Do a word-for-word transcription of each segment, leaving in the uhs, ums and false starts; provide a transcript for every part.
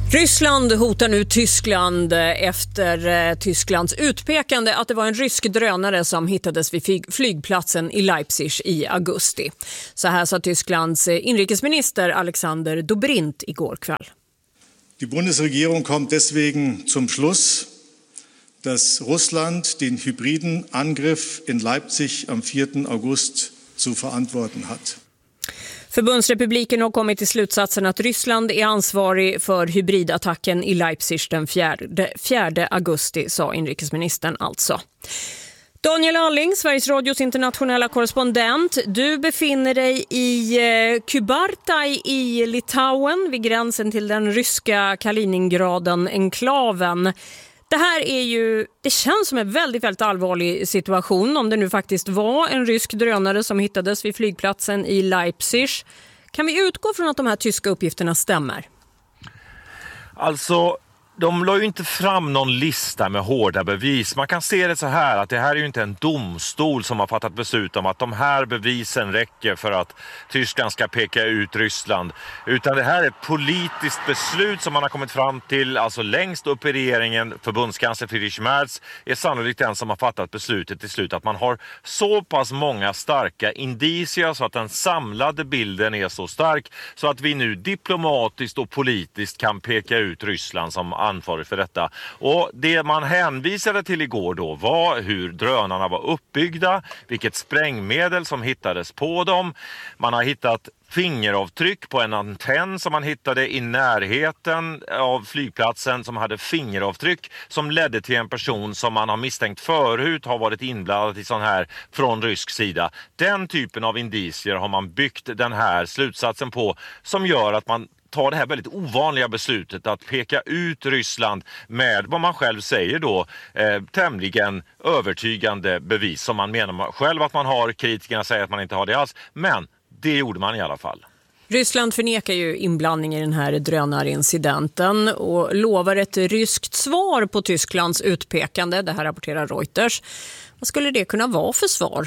Ryssland hotar nu Tyskland efter Tysklands utpekande att det var en rysk drönare som hittades vid flygplatsen i Leipzig i augusti. Så här sa Tysklands inrikesminister Alexander Dobrindt igår kväll. Die Bundesregierung kommt deswegen zum Schluss, dass Russland den hybriden Angriff in Leipzig am fjärde augusti zu verantworten hat. Förbundsrepubliken har kommit till slutsatsen att Ryssland är ansvarig för hybridattacken i Leipzig den fjärde augusti, sa inrikesministern alltså. Daniel Alling, Sveriges Radios internationella korrespondent. Du befinner dig i Kybartai i Litauen vid gränsen till den ryska Kaliningraden-enklaven. Det här är ju, det känns som en väldigt, väldigt allvarlig situation om det nu faktiskt var en rysk drönare som hittades vid flygplatsen i Leipzig. Kan vi utgå från att de här tyska uppgifterna stämmer? Alltså, de la ju inte fram någon lista med hårda bevis. Man kan se det så här att det här är ju inte en domstol som har fattat beslut om att de här bevisen räcker för att Tyskland ska peka ut Ryssland. Utan det här är ett politiskt beslut som man har kommit fram till, alltså längst upp i regeringen. Förbundskansler Friedrich Merz är sannolikt den som har fattat beslutet till slut att man har så pass många starka indicier så att den samlade bilden är så stark så att vi nu diplomatiskt och politiskt kan peka ut Ryssland som ansvarig för detta. Och det man hänvisade till igår då var hur drönarna var uppbyggda, vilket sprängmedel som hittades på dem. Man har hittat fingeravtryck på en antenn som man hittade i närheten av flygplatsen som hade fingeravtryck som ledde till en person som man har misstänkt förut har varit inblandad i sån här från rysk sida. Den typen av indicier har man byggt den här slutsatsen på som gör att man tar det här väldigt ovanliga beslutet att peka ut Ryssland med vad man själv säger då eh, tämligen övertygande bevis som man menar själv att man har. Kritikerna säger att man inte har det alls, men det gjorde man i alla fall. Ryssland förnekar ju inblandning i den här drönarincidenten och lovar ett ryskt svar på Tysklands utpekande. Det här rapporterar Reuters. Vad skulle det kunna vara för svar?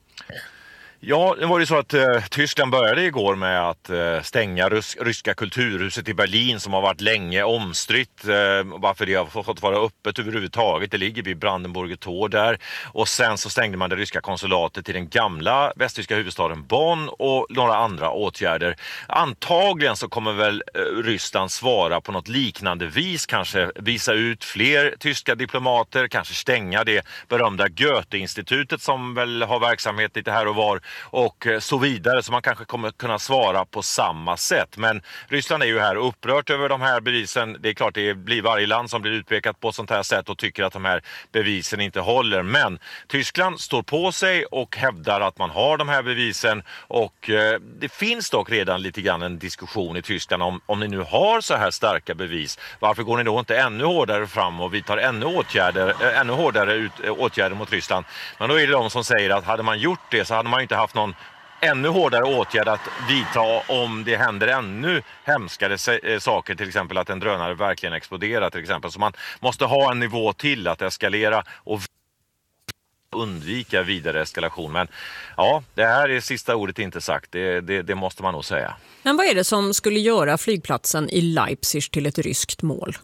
Ja, det var ju så att eh, Tyskland började igår med att eh, stänga rys- ryska kulturhuset i Berlin som har varit länge omstritt. Eh, varför det har fått vara öppet överhuvudtaget. Det ligger vid Brandenburger Tor där. Och sen så stängde man det ryska konsulatet i den gamla västtyska huvudstaden Bonn och några andra åtgärder. Antagligen så kommer väl eh, Ryssland svara på något liknande vis. Kanske visa ut fler tyska diplomater. Kanske stänga det berömda Goethe-institutet som väl har verksamhet lite här och var. Och så vidare, så man kanske kommer kunna svara på samma sätt. Men Ryssland är ju här upprört över de här bevisen. Det är klart det blir varje land som blir utpekat på sånt här sätt och tycker att de här bevisen inte håller. Men Tyskland står på sig och hävdar att man har de här bevisen. Och eh, det finns dock redan lite grann en diskussion i Tyskland om, om ni nu har så här starka bevis. Varför går ni då inte ännu hårdare fram och vidtar ännu, åtgärder, äh, ännu hårdare ut, äh, åtgärder mot Ryssland? Men då är det de som säger att hade man gjort det så hade man inte haft någon ännu hårdare åtgärd att vidta om det händer ännu hemskare saker, till exempel att en drönare verkligen exploderar till exempel. Så man måste ha en nivå till att eskalera och undvika vidare eskalation. Men ja, det här är sista ordet inte sagt. Det, det, det måste man nog säga. Men vad är det som skulle göra flygplatsen i Leipzig till ett ryskt mål?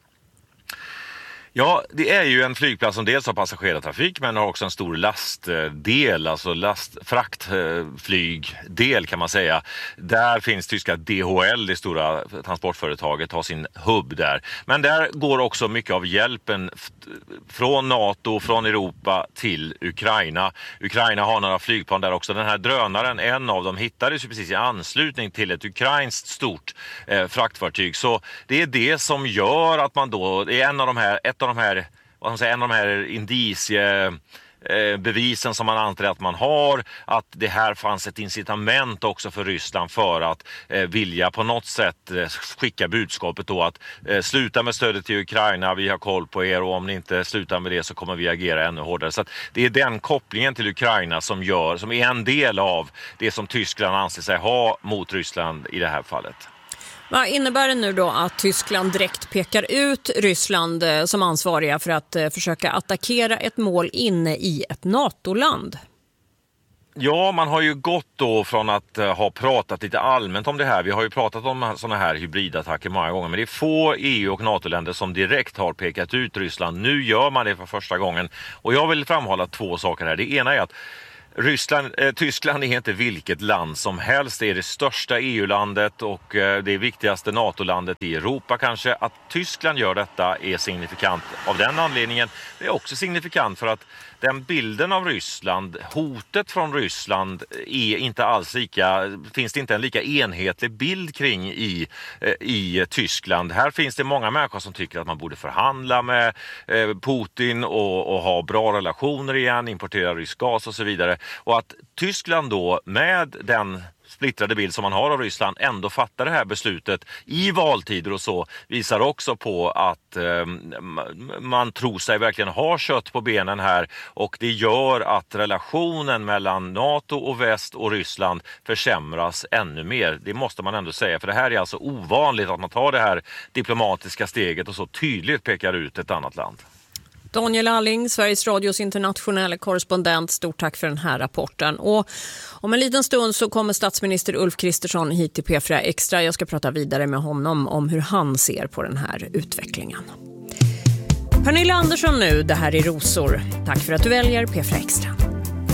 Ja, det är ju en flygplats som dels har passagerartrafik men har också en stor lastdel, alltså last, fraktflygdel kan man säga. Där finns tyska D H L, det stora transportföretaget, har sin hubb där. Men där går också mycket av hjälpen från NATO, från Europa till Ukraina. Ukraina har några flygplan där också. Den här drönaren, en av dem, hittades ju precis i anslutning till ett ukrainskt stort eh, fraktfartyg. Så det är det som gör att man då, det är en av de här, ett av de här, vad ska man säga, en av de här indicie bevisen som man anser att man har, att det här fanns ett incitament också för Ryssland för att eh, vilja på något sätt eh, skicka budskapet då att eh, sluta med stödet till Ukraina, vi har koll på er och om ni inte slutar med det så kommer vi agera ännu hårdare. Så att det är den kopplingen till Ukraina som gör, som är en del av det som Tyskland anser sig ha mot Ryssland i det här fallet. Vad innebär det nu då att Tyskland direkt pekar ut Ryssland som ansvariga för att försöka attackera ett mål inne i ett NATO-land? Ja, man har ju gått då från att uh, ha pratat lite allmänt om det här. Vi har ju pratat om sådana här hybridattacker många gånger, men det är få E U- och NATO-länder som direkt har pekat ut Ryssland. Nu gör man det för första gången. Och jag vill framhålla två saker här. Det ena är att Ryssland, eh, Tyskland är inte vilket land som helst. Det är det största E U-landet och eh, det viktigaste NATO-landet i Europa kanske. Att Tyskland gör detta är signifikant av den anledningen. Det är också signifikant för att den bilden av Ryssland, hotet från Ryssland, är inte alls lika, finns det inte en lika enhetlig bild kring i, eh, i Tyskland. Här finns det många människor som tycker att man borde förhandla med eh, Putin och, och ha bra relationer igen, importera rysk gas och så vidare. Och att Tyskland då med den splittrade bild som man har av Ryssland ändå fattar det här beslutet i valtider och så visar också på att eh, man tror sig verkligen ha kött på benen här, och det gör att relationen mellan NATO och väst och Ryssland försämras ännu mer. Det måste man ändå säga, för det här är alltså ovanligt att man tar det här diplomatiska steget och så tydligt pekar ut ett annat land. Daniel Alling, Sveriges Radios internationella korrespondent, stort tack för den här rapporten. Och om en liten stund så kommer statsminister Ulf Kristersson hit till P fyra Extra. Jag ska prata vidare med honom om hur han ser på den här utvecklingen. Pernilla Andersson nu, det här är Rosor. Tack för att du väljer P fyra Extra.